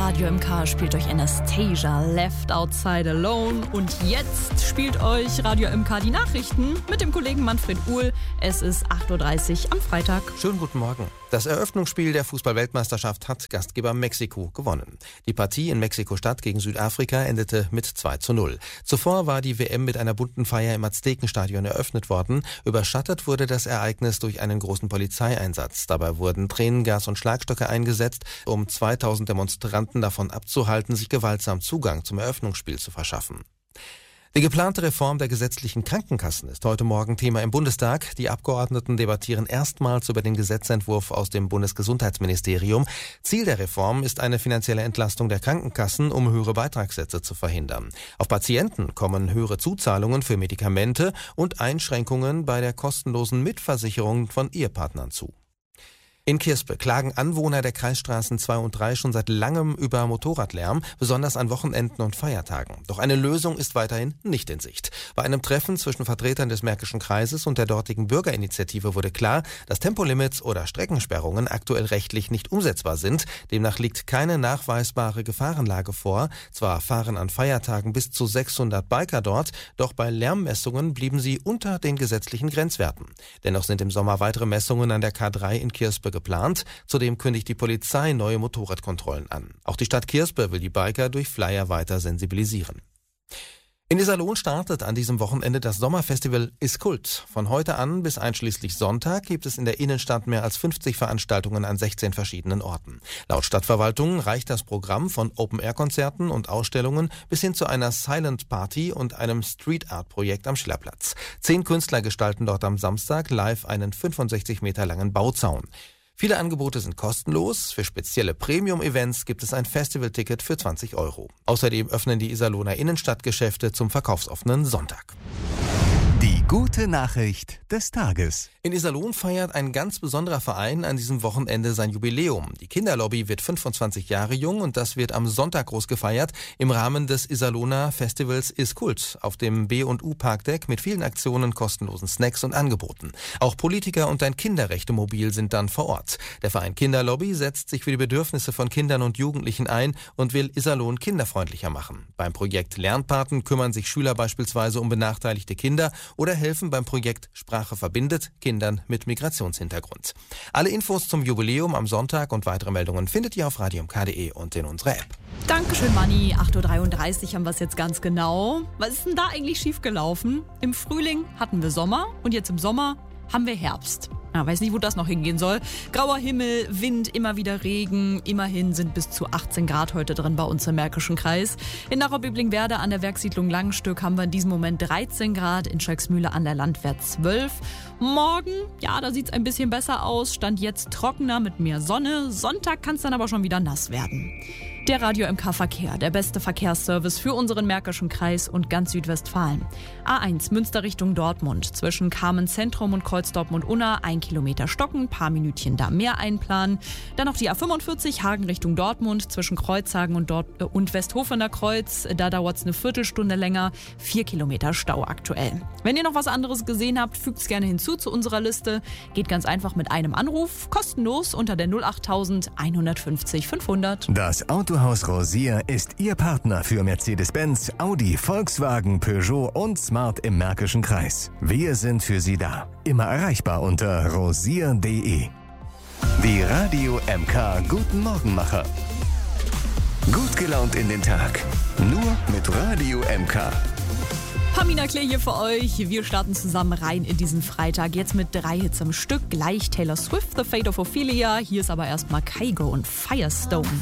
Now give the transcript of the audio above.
Radio MK spielt euch Anastasia, Left Outside Alone. Und jetzt spielt euch Radio MK die Nachrichten mit dem Kollegen Manfred Uhl. Es ist 8.30 Uhr am Freitag. Schönen guten Morgen. Das Eröffnungsspiel der Fußball-Weltmeisterschaft hat Gastgeber Mexiko gewonnen. Die Partie in Mexiko-Stadt gegen Südafrika endete mit 2:0. Zuvor war die WM mit einer bunten Feier im Aztekenstadion eröffnet worden. Überschattet wurde das Ereignis durch einen großen Polizeieinsatz. Dabei wurden Tränengas und Schlagstöcke eingesetzt, um 2000 Demonstranten davon abzuhalten, sich gewaltsam Zugang zum Eröffnungsspiel zu verschaffen. Die geplante Reform der gesetzlichen Krankenkassen ist heute Morgen Thema im Bundestag. Die Abgeordneten debattieren erstmals über den Gesetzentwurf aus dem Bundesgesundheitsministerium. Ziel der Reform ist eine finanzielle Entlastung der Krankenkassen, um höhere Beitragssätze zu verhindern. Auf Patienten kommen höhere Zuzahlungen für Medikamente und Einschränkungen bei der kostenlosen Mitversicherung von Ehepartnern zu. In Kirspe klagen Anwohner der Kreisstraßen 2 und 3 schon seit langem über Motorradlärm, besonders an Wochenenden und Feiertagen. Doch eine Lösung ist weiterhin nicht in Sicht. Bei einem Treffen zwischen Vertretern des Märkischen Kreises und der dortigen Bürgerinitiative wurde klar, dass Tempolimits oder Streckensperrungen aktuell rechtlich nicht umsetzbar sind. Demnach liegt keine nachweisbare Gefahrenlage vor. Zwar fahren an Feiertagen bis zu 600 Biker dort, doch bei Lärmmessungen blieben sie unter den gesetzlichen Grenzwerten. Dennoch sind im Sommer weitere Messungen an der K3 in Kirspe geplant. Zudem kündigt die Polizei neue Motorradkontrollen an. Auch die Stadt Kirspe will die Biker durch Flyer weiter sensibilisieren. In Iserlohn startet an diesem Wochenende das Sommerfestival Ist Kult. Von heute an bis einschließlich Sonntag gibt es in der Innenstadt mehr als 50 Veranstaltungen an 16 verschiedenen Orten. Laut Stadtverwaltung reicht das Programm von Open-Air-Konzerten und Ausstellungen bis hin zu einer Silent Party und einem Street-Art-Projekt am Schillerplatz. 10 Künstler gestalten dort am Samstag live einen 65 Meter langen Bauzaun. Viele Angebote sind kostenlos. Für spezielle Premium-Events gibt es ein Festivalticket für 20 €. Außerdem öffnen die Iserlohner Innenstadtgeschäfte zum verkaufsoffenen Sonntag. Die gute Nachricht des Tages. In Iserlohn feiert ein ganz besonderer Verein an diesem Wochenende sein Jubiläum. Die Kinderlobby wird 25 Jahre jung und das wird am Sonntag groß gefeiert im Rahmen des Iserlohner Festivals Ist Kult auf dem B&U Parkdeck mit vielen Aktionen, kostenlosen Snacks und Angeboten. Auch Politiker und ein Kinderrechtemobil sind dann vor Ort. Der Verein Kinderlobby setzt sich für die Bedürfnisse von Kindern und Jugendlichen ein und will Iserlohn kinderfreundlicher machen. Beim Projekt Lernpaten kümmern sich Schüler beispielsweise um benachteiligte Kinder oder helfen beim Projekt Sprache verbindet Kindern mit Migrationshintergrund. Alle Infos zum Jubiläum am Sonntag und weitere Meldungen findet ihr auf radiomk.de und in unserer App. Dankeschön, Manni. 8.33 Uhr haben wir es jetzt ganz genau. Was ist denn da eigentlich schiefgelaufen? Im Frühling hatten wir Sommer und jetzt im Sommer haben wir Herbst. Weiß nicht, wo das noch hingehen soll. Grauer Himmel, Wind, immer wieder Regen. Immerhin sind bis zu 18 Grad heute drin bei uns im Märkischen Kreis. In Nachau-Böblingwerda an der Werksiedlung Langenstück haben wir in diesem Moment 13 Grad. In Schalksmühle an der Landwehr 12. Morgen, ja, da sieht's ein bisschen besser aus. Stand jetzt trockener mit mehr Sonne. Sonntag kann's dann aber schon wieder nass werden. Der Radio MK Verkehr, der beste Verkehrsservice für unseren Märkischen Kreis und ganz Südwestfalen. A1 Münster Richtung Dortmund, zwischen Kamen Zentrum und Kreuz Dortmund-Unna 1 Kilometer stocken, paar Minütchen da mehr einplanen. Dann noch die A45 Hagen Richtung Dortmund, zwischen Kreuzhagen und Westhofener Kreuz, da dauert's eine Viertelstunde länger, 4 Kilometer Stau aktuell. Wenn ihr noch was anderes gesehen habt, fügt's gerne hinzu zu unserer Liste. Geht ganz einfach mit einem Anruf, kostenlos unter der 08000 150 500. Das Autohaus Rosier ist Ihr Partner für Mercedes-Benz, Audi, Volkswagen, Peugeot und Smart im Märkischen Kreis. Wir sind für Sie da. Immer erreichbar unter rosier.de. Die Radio MK Guten Morgenmacher. Gut gelaunt in den Tag. Nur mit Radio MK. Pamina Klee hier für euch. Wir starten zusammen rein in diesen Freitag. Jetzt mit 3 Hits am Stück. Gleich Taylor Swift, The Fate of Ophelia. Hier ist aber erstmal Kygo und Firestone.